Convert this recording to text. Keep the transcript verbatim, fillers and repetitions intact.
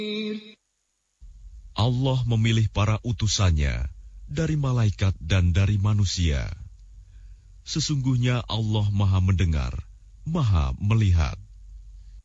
Allah memilih para utusannya dari malaikat dan dari manusia. Sesungguhnya Allah Maha mendengar, Maha melihat.